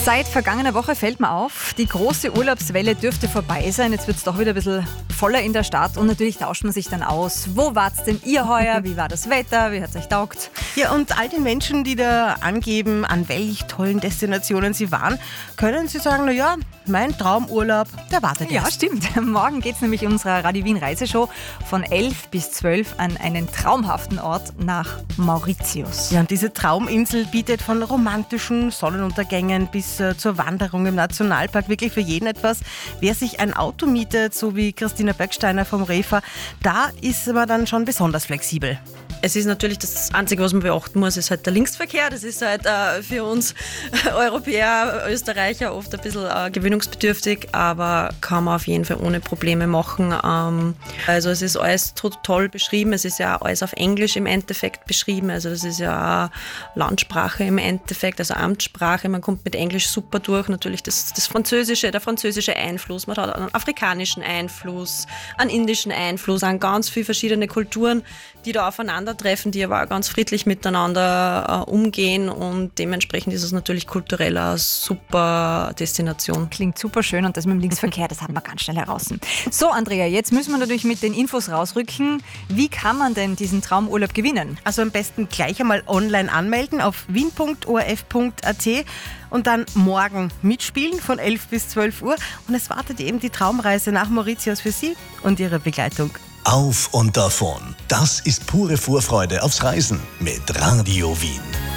Seit vergangener Woche fällt mir auf, die große Urlaubswelle dürfte vorbei sein. Jetzt wird es doch wieder ein bisschen voller in der Stadt und natürlich tauscht man sich dann aus. Wo wart's denn ihr heuer? Wie war das Wetter? Wie hat's euch taugt? Ja, und all den Menschen, die da angeben, an welch tollen Destinationen sie waren, können sie sagen, naja, mein Traumurlaub, der wartet Ja, erst. stimmt. Morgen geht es nämlich in unserer Radio Wien Reiseshow von 11 bis 12 an einen traumhaften Ort nach Mauritius. Ja, und diese Trauminsel bietet von romantischen Sonnenuntergängen bis zur Wanderung im Nationalpark wirklich für jeden etwas. Wer sich ein Auto mietet, so wie Christina Böcksteiner vom REFA, da ist man dann schon besonders flexibel. Es ist natürlich das Einzige, was man beachten muss, ist halt der Linksverkehr. Das ist halt für uns Europäer, Österreicher oft ein bisschen gewöhnungsbedürftig, aber kann man auf jeden Fall ohne Probleme machen. Also es ist alles toll beschrieben. Es ist ja alles auf Englisch im Endeffekt beschrieben. Also das ist ja auch Landsprache im Endeffekt, also Amtssprache. Man kommt mit Englisch super durch. Natürlich das Französische, der französische Einfluss. Man hat einen afrikanischen Einfluss, einen indischen Einfluss, an ganz viele verschiedene Kulturen, die da aufeinandertreffen, die aber auch ganz friedlich miteinander umgehen, und dementsprechend ist es natürlich kulturell eine super Destination. Klingt super schön, und das mit dem Linksverkehr, das hat man ganz schnell heraus. So, Andrea, jetzt müssen wir natürlich mit den Infos rausrücken. Wie kann man denn diesen Traumurlaub gewinnen? Also am besten gleich einmal online anmelden auf wien.orf.at und dann morgen mitspielen von 11 bis 12 Uhr. Und es wartet eben die Traumreise nach Mauritius für Sie und Ihre Begleitung. Auf und davon. Das ist pure Vorfreude aufs Reisen mit Radio Wien.